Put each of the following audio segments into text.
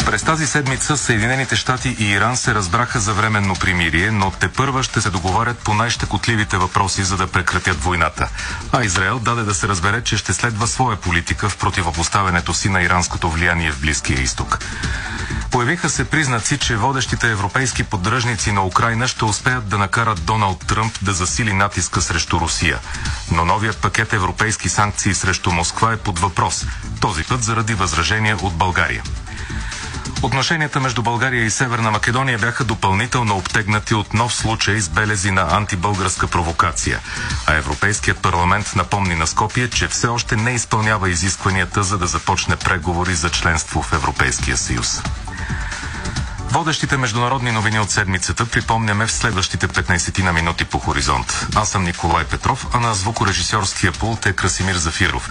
През тази седмица Съединените щати и Иран се разбраха за временно примирие, но тепърва ще се договарят по най-щекотливите въпроси, за да прекратят войната. А Израел даде да се разбере, че ще следва своя политика в противопоставянето си на иранското влияние в Близкия изток. Появиха се признаци, че водещите европейски поддръжници на Украйна ще успеят да накарат Доналд Тръмп да засили натиска срещу Русия. Но новият пакет европейски санкции срещу Москва е под въпрос, този път заради възражения от България. Отношенията между България и Северна Македония бяха допълнително обтегнати от нов случай с белези на антибългарска провокация. А Европейският парламент напомни на Скопие, че все още не изпълнява изискванията, за да започне преговори за членство в Европейския съюз. Водещите международни новини от седмицата припомняме в следващите 15 на минути по Хоризонт. Аз съм Николай Петров, а на звукорежисьорския пулт е Красимир Зафиров.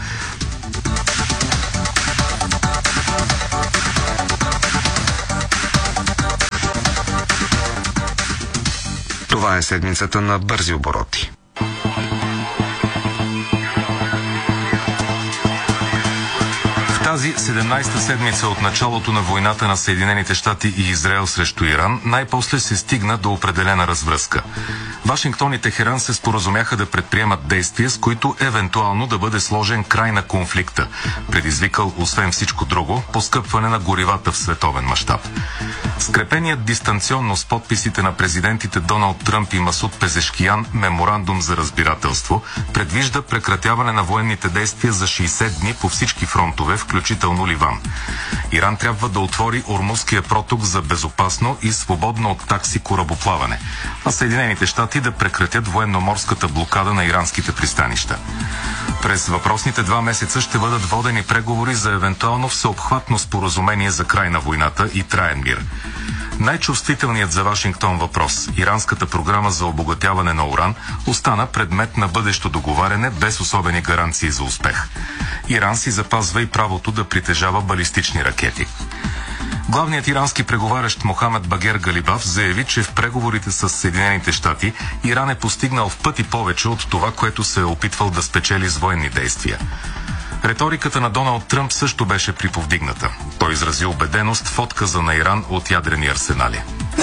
Това е седмицата на бързи обороти. Тази 17-та седмица от началото на войната на Съединените щати и Израел срещу Иран най-после се стигна до определена развръзка. Вашингтон и Техеран се споразумяха да предприемат действия, с които евентуално да бъде сложен край на конфликта, предизвикал освен всичко друго поскъпване на горивата в световен мащаб. Скрепеният дистанционно с подписите на президентите Доналд Тръмп и Масуд Пезешкиян меморандум за разбирателство предвижда прекратяване на военните действия за 60 дни по всички фронтове, включително Ливан. Иран трябва да отвори Ормузския проток за безопасно и свободно от такси корабоплаване, а Съединените щати да прекратят военноморската блокада на иранските пристанища. През въпросните 2 месеца ще бъдат водени преговори за евентуално всеобхватно споразумение за край на войната и траен мир. Най-чувствителният за Вашингтон въпрос, иранската програма за обогатяване на уран, остана предмет на бъдещо договаряне без особени гаранции за успех. Иран си запазва и правото да притежава балистични ракети. Главният ирански преговарящ Мохамед Багер Галибаф заяви, че в преговорите с Съединените щати Иран е постигнал в пъти повече от това, което се е опитвал да спечели с военни действия. Риториката на Доналд Тръмп също беше приповдигната. Той изрази убеденост в отказа на Иран от ядрени арсенали.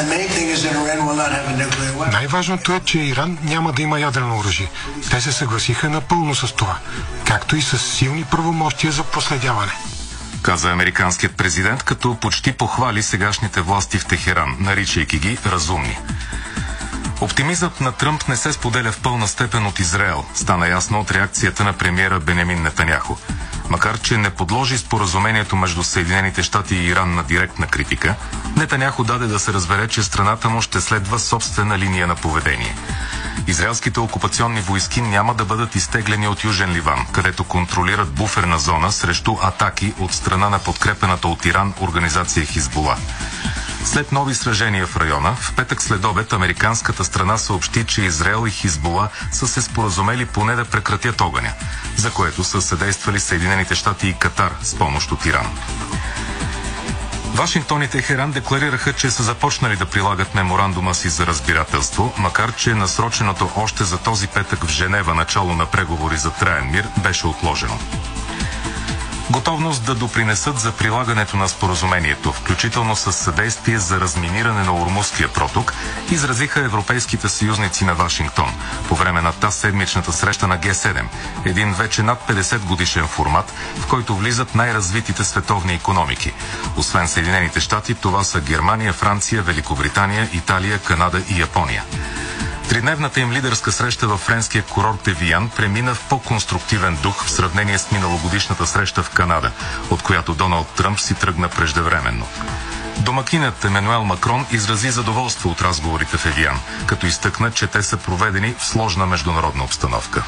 Най-важното е, че Иран няма да има ядрено оръжие. Те се съгласиха напълно с това, както и с силни правомощия за проследяване, каза американският президент, като почти похвали сегашните власти в Техеран, наричайки ги разумни. Оптимизът на Тръмп не се споделя в пълна степен от Израел, стана ясно от реакцията на премиера Бенямин Нетаняху. Макар че не подложи споразумението между Съединените щати и Иран на директна критика, Нетаняху даде да се разбере, че страната му ще следва собствена линия на поведение. Израелските окупационни войски няма да бъдат изтеглени от Южен Ливан, където контролират буферна зона срещу атаки от страна на подкрепената от Иран организация Хизбула. След нови сражения в района, в петък следобед американската страна съобщи, че Израел и Хизбула са се споразумели поне да прекратят огъня, за което са съдействали Съединените щати и Катар с помощ от Иран. Вашингтон и Техеран декларираха, че са започнали да прилагат меморандума си за разбирателство, макар че насроченото още за този петък в Женева начало на преговори за траен мир беше отложено. Готовност да допринесат за прилагането на споразумението, включително с съдействие за разминиране на Ормузския проток, изразиха европейските съюзници на Вашингтон по време на тази седмичната среща на Г7, един вече над 50 годишен формат, в който влизат най-развитите световни икономики. Освен Съединените щати, това са Германия, Франция, Великобритания, Италия, Канада и Япония. Тридневната им лидерска среща във френския курорт Евиян премина в по-конструктивен дух в сравнение с миналогодишната среща в Канада, от която Доналд Тръмп си тръгна преждевременно. Домакинът Емануел Макрон изрази задоволство от разговорите в Евиян, като изтъкна, че те са проведени в сложна международна обстановка.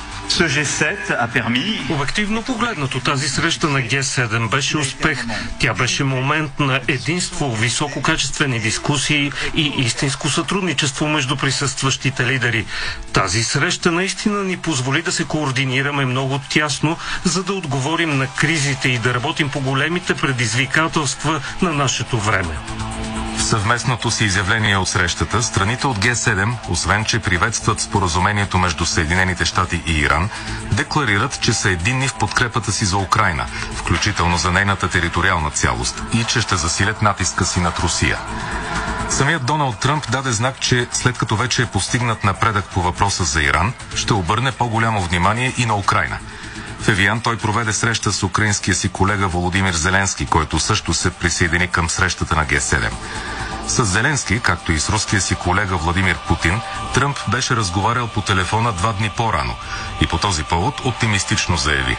Обективно погледнато, тази среща на Г7 беше успех. Тя беше момент на единство, висококачествени дискусии и истинско сътрудничество между присъстващите лидери. Тази среща наистина ни позволи да се координираме много тясно, за да отговорим на кризите и да работим по големите предизвикателства на нашето време. В съвместното си изявление от срещата, страните от Г7, освен че приветстват споразумението между Съединените щати и Иран, декларират, че са единни в подкрепата си за Украйна, включително за нейната териториална цялост, и че ще засилят натиска си над Русия. Самият Доналд Тръмп даде знак, че след като вече е постигнат напредък по въпроса за Иран, ще обърне по-голямо внимание и на Украйна. В Евиан той проведе среща с украинския си колега Володимир Зеленски, който също се присъедини към срещата на Г7. С Зеленски, както и с руския си колега Владимир Путин, Тръмп беше разговарял по телефона 2 дни по-рано и по този повод оптимистично заяви: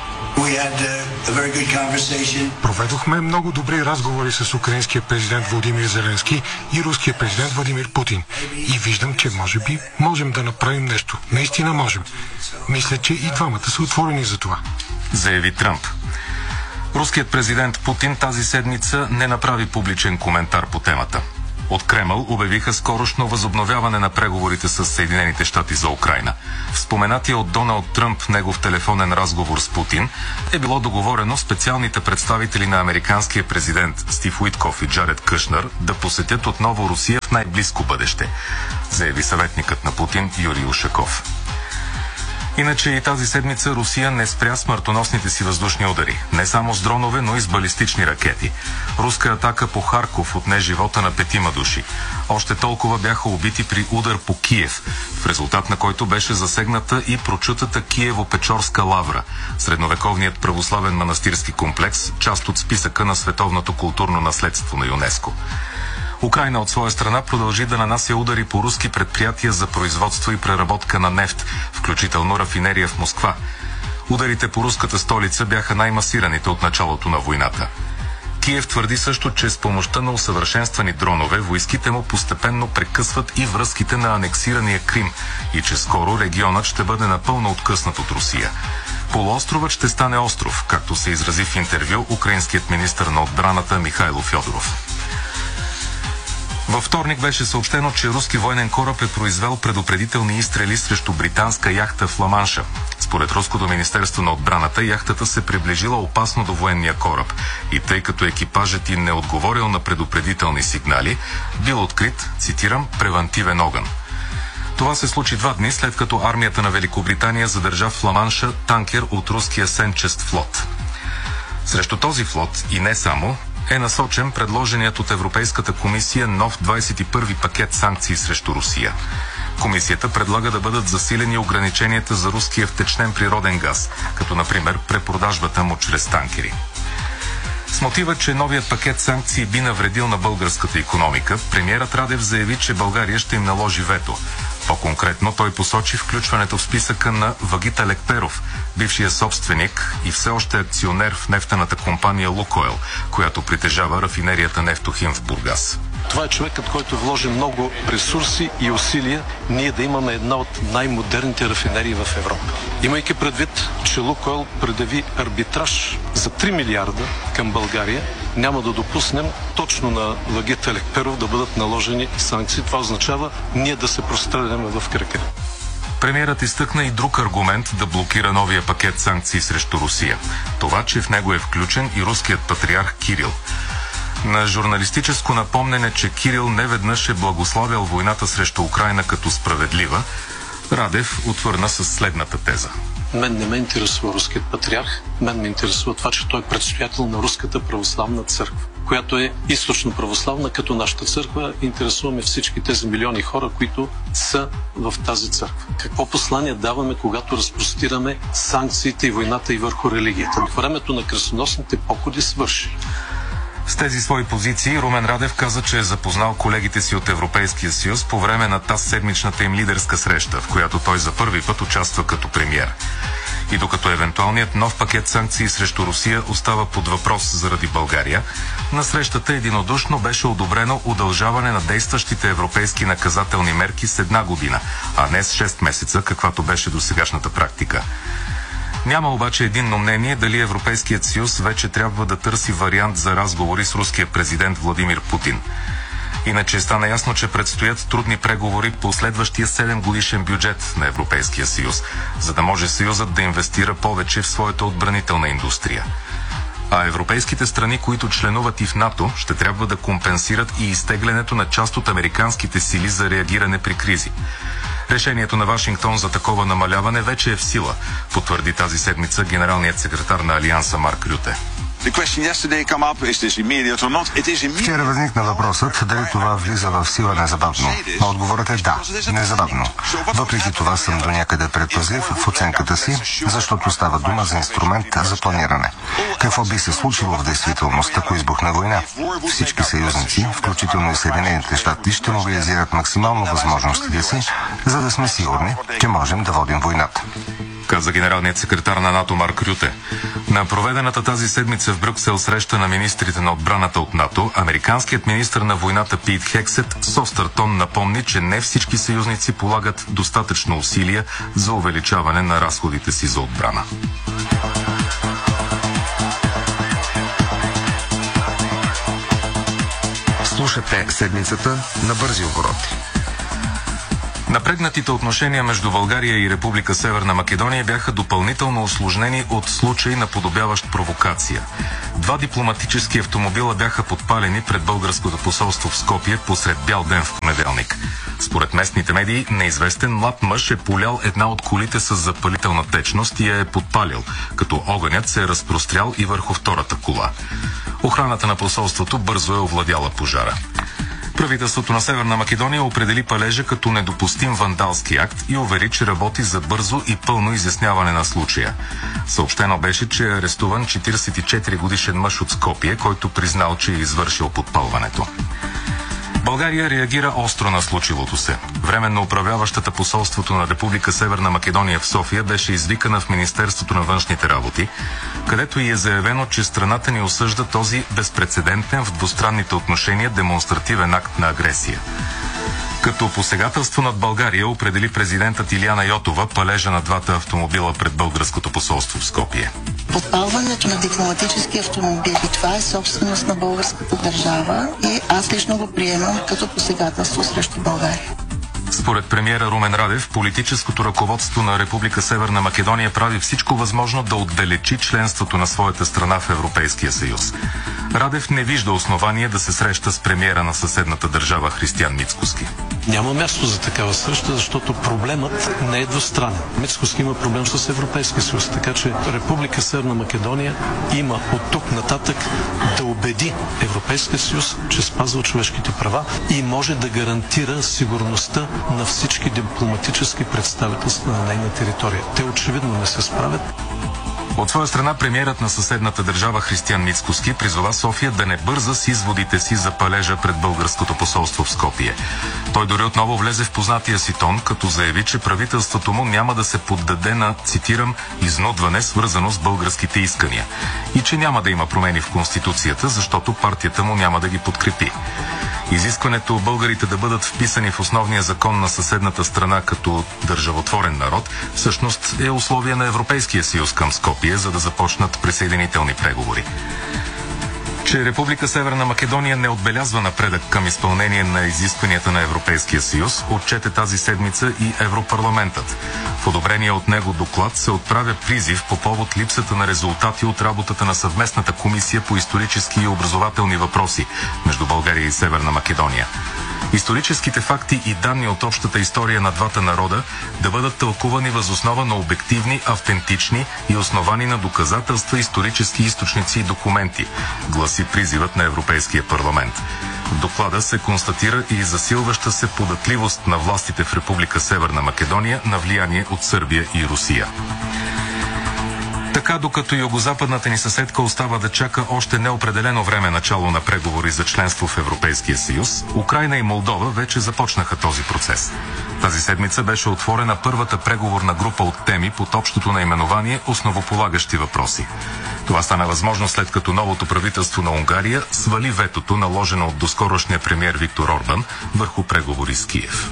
Проведохме много добри разговори с украинския президент Владимир Зеленски и руския президент Владимир Путин. И виждам, че може би можем да направим нещо. Наистина можем. Мисля, че и двамата са отворени за това. Заяви Тръмп. Руският президент Путин тази седмица не направи публичен коментар по темата. От Кремъл обявиха скорошно възобновяване на преговорите с Съединените щати за Украйна. В споменатия от Доналд Тръмп негов телефонен разговор с Путин е било договорено специалните представители на американския президент Стив Уитков и Джаред Кушнер да посетят отново Русия в най-близко бъдеще, заяви съветникът на Путин Юрий Ушаков. Иначе и тази седмица Русия не спря смъртоносните си въздушни удари. Не само с дронове, но и с балистични ракети. Руска атака по Харков отне живота на 5 души. Още толкова бяха убити при удар по Киев, в резултат на който беше засегната и прочутата Киево-Печорска лавра, средновековният православен манастирски комплекс, част от списъка на световното културно наследство на ЮНЕСКО. Украйна от своя страна продължи да нанася удари по руски предприятия за производство и преработка на нефт, включително рафинерия в Москва. Ударите по руската столица бяха най-масираните от началото на войната. Киев твърди също, че с помощта на усъвършенствани дронове войските му постепенно прекъсват и връзките на анексирания Крим и че скоро регионът ще бъде напълно откъснат от Русия. Полуостровът ще стане остров, както се изрази в интервю украинският министър на отбраната Михайло Фьодоров. Във вторник беше съобщено, че руски военен кораб е произвел предупредителни изстрели срещу британска яхта в Ла-Манша. Според руското министерство на отбраната, яхтата се приближила опасно до военния кораб и тъй като екипажът й не отговорил на предупредителни сигнали, бил открит, цитирам, превантивен огън. Това се случи 2 дни след като армията на Великобритания задържа в Ла-Манша танкер от руския сенчест флот. Срещу този флот и не само е насочен предложеният от Европейската комисия нов 21-ви пакет санкции срещу Русия. Комисията предлага да бъдат засилени ограниченията за руския втечнен природен газ, като например препродажбата му чрез танкери. С мотива, че новият пакет санкции би навредил на българската икономика, премиерът Радев заяви, че България ще им наложи вето. По-конкретно той посочи включването в списъка на Вагита Лекперов, бившия собственик и все още акционер в нефтената компания Лукойл, която притежава рафинерията Нефтохим в Бургас. Това е човекът, който вложи много ресурси и усилия ние да имаме една от най-модерните рафинерии в Европа. Имайки предвид, че Лукойл предяви арбитраж за 3 милиарда към България, няма да допуснем точно на Вагита Лекперов да бъдат наложени санкции. Това означава ние да се простреляме в крака. Премиерът изтъкна и друг аргумент да блокира новия пакет санкции срещу Русия. Това, че в него е включен и руският патриарх Кирил. На журналистическо напомнене, че Кирил неведнъж е благославял войната срещу Украйна като справедлива, Радев отвърна със следната теза. Мен не ме интересува руският патриарх, мен ме интересува това, че той е предстоятел на Руската православна църква, която е източно православна като нашата църква. Интересуваме всички тези милиони хора, които са в тази църква. Какво послание даваме, когато разпростираме санкциите и войната и върху религията? Времето на кръстоносните походи свърши. С тези свои позиции Румен Радев каза, че е запознал колегите си от Европейския съюз по време на тази седмичната им лидерска среща, в която той за първи път участва като премиер. И докато евентуалният нов пакет санкции срещу Русия остава под въпрос заради България, на срещата единодушно беше одобрено удължаване на действащите европейски наказателни мерки с 1 година, а не с 6 месеца, каквато беше досегашната практика. Няма обаче единно мнение дали Европейският съюз вече трябва да търси вариант за разговори с руския президент Владимир Путин. Иначе стана ясно, че предстоят трудни преговори по следващия 7-годишен бюджет на Европейския съюз, за да може съюзът да инвестира повече в своята отбранителна индустрия. А европейските страни, които членуват и в НАТО, ще трябва да компенсират и изтеглянето на част от американските сили за реагиране при кризи. Решението на Вашингтон за такова намаляване вече е в сила, потвърди тази седмица генералният секретар на Алианса Марк Рюте. Вчера възникна въпросът дали това влиза в сила незабавно. Отговорът е да, незабавно. Въпреки това съм до някъде предпазлив в оценката си, защото става дума за инструмент за планиране. Какво би се случило в действителност, ако избухне война? Всички съюзници, включително и Съединените щати, ще мобилизират максимално възможностите си, за да сме сигурни, че можем да водим войната, каза генералният секретар на НАТО Марк Рюте. На проведената тази седмица в Брюксел среща на министрите на отбраната от НАТО, американският министър на войната Пит Хексет с остър тон напомни, че не всички съюзници полагат достатъчно усилия за увеличаване на разходите си за отбрана. Слушате седмицата на бързи обороти. Напрегнатите отношения между България и Република Северна Македония бяха допълнително усложнени от случай на подобяващ провокация. 2 дипломатически автомобила бяха подпалени пред българското посолство в Скопие посред бял ден в понеделник. Според местните медии, неизвестен млад мъж е полял една от колите с запалителна течност и я е подпалил, като огънят се е разпрострял и върху втората кола. Охраната на посолството бързо е овладяла пожара. Правителството на Северна Македония определи палежа като недопустим вандалски акт и увери, че работи за бързо и пълно изясняване на случая. Съобщено беше, че е арестуван 44-годишен мъж от Скопие, който признал, че е извършил подпалването. България реагира остро на случилото се. Временно управляващата посолството на Република Северна Македония в София беше извикана в Министерството на външните работи, където и е заявено, че страната ни осъжда този безпрецедентен в двустранните отношения демонстративен акт на агресия. Като посегателство над България определи президентът Илияна Йотова палежа на 2 автомобила пред българското посолство в Скопие. Подпалването на дипломатически автомобили, това е собственост на българската държава и аз лично го приемам като посегателство срещу България. Според премиера Румен Радев, политическото ръководство на Република Северна Македония прави всичко възможно да отдалечи членството на своята страна в Европейския съюз. Радев не вижда основание да се среща с премиера на съседната държава Християн Мицкоски. Няма място за такава среща, защото проблемът не е двустранен. Мицкоски има проблем с Европейския съюз, така че Република Северна Македония има от тук нататък да убеди Европейския съюз, че спазва човешките права и може да гарантира сигурността на всички дипломатически представителства на нейна територия. Те очевидно не се справят. От своя страна, премиерът на съседната държава Християн Мицкоски призова София да не бърза с изводите си за палежа пред българското посолство в Скопие. Той дори отново влезе в познатия си тон, като заяви, че правителството му няма да се поддаде на, цитирам, изнудване, свързано с българските искания и че няма да има промени в Конституцията, защото партията му няма да ги подкрепи. Изискването българите да бъдат вписани в основния закон на съседната страна като държавотворен народ всъщност е условие на Европейския съюз към Скопие, за да започнат присъединителни преговори. Че Република Северна Македония не отбелязва напредък към изпълнение на изискванията на Европейския съюз, отчете тази седмица и Европарламентът. В одобрения от него доклад се отправя призив по повод липсата на резултати от работата на съвместната комисия по исторически и образователни въпроси между България и Северна Македония. Историческите факти и данни от общата история на двата народа да бъдат тълкувани въз основа на обективни, автентични и основани на доказателства исторически източници и документи, гласи призивът на Европейския парламент. В доклада се констатира и засилваща се податливост на властите в Република Северна Македония на влияние от Сърбия и Русия. Така, докато югозападната ни съседка остава да чака още неопределено време начало на преговори за членство в Европейския съюз, Украйна и Молдова вече започнаха този процес. Тази седмица беше отворена първата преговорна група от теми под общото наименование «Основополагащи въпроси». Това стана възможно след като новото правителство на Унгария свали ветото, наложено от доскорошния премиер Виктор Орбан върху преговори с Киев.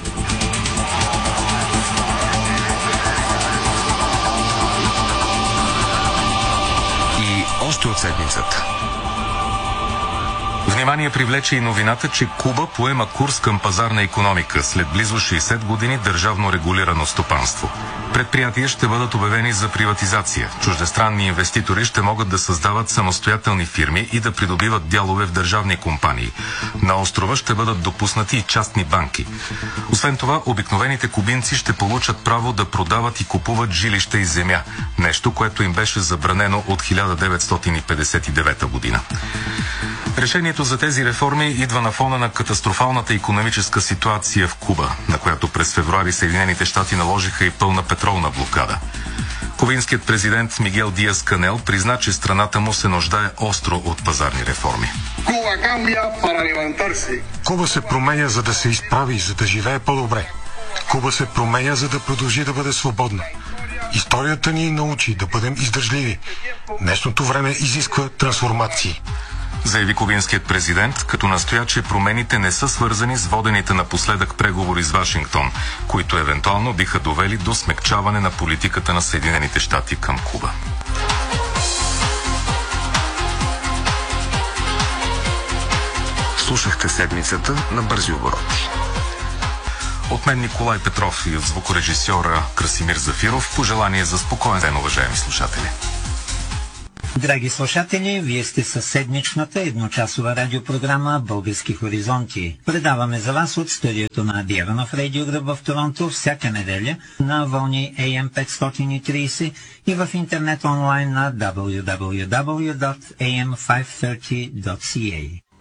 Още от седмицата. Внимание привлече и новината, че Куба поема курс към пазарна икономика след близо 60 години държавно регулирано стопанство. Предприятия ще бъдат обявени за приватизация. Чуждестранни инвеститори ще могат да създават самостоятелни фирми и да придобиват дялове в държавни компании. На острова ще бъдат допуснати и частни банки. Освен това, обикновените кубинци ще получат право да продават и купуват жилища и земя. Нещо, което им беше забранено от 1959 година. Решението за тези реформи идва на фона на катастрофалната икономическа ситуация в Куба, на която през февруари Съединените щати наложиха и пълна петролна блокада. Кубинският президент Мигел Диас Канел призна, че страната му се нуждае остро от пазарни реформи. Куба се променя, за да се изправи, за да живее по-добре. Куба се променя, за да продължи да бъде свободна. Историята ни научи да бъдем издържливи. Днешното време изисква трансформации. Заяви кубинският президент, като настоя, че промените не са свързани с водените напоследък преговори с Вашингтон, които евентуално биха довели до смекчаване на политиката на Съединените щати към Куба. Слушахте седмицата на Бързи обороти. От мен Николай Петров и от звукорежисьора Красимир Зафиров пожелание за спокоен ден, уважаеми слушатели. Драги слушатели, вие сте със седмичната едночасова радиопрограма Български хоризонти. Предаваме за вас от студиото на Диеванов радиогръб в Торонто всяка неделя на вълни AM 530 и в интернет онлайн на www.am530.ca.